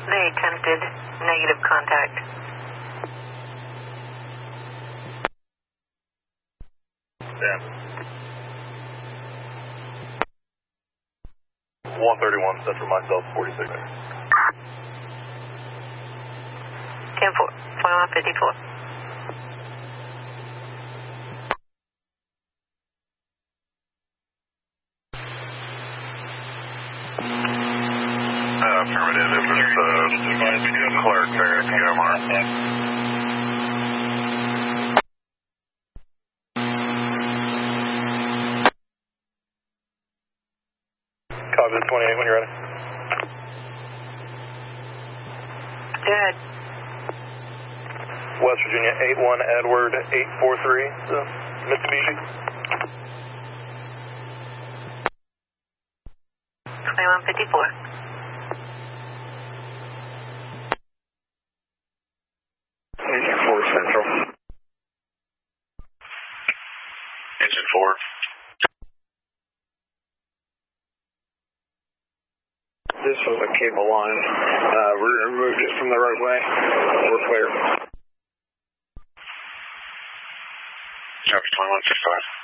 They attempted negative contact. Yeah. 131, set for myself, 46 minutes. 10-4, 2154. Affirmative, this is Clark, PMR. Copy 28 when you're ready. Go ahead. West Virginia 81 Edward 843, Mitsubishi. 2154. Engine 4 Central. Engine 4. This was a cable line. We removed it from the roadway. We're clear. Copy 2155.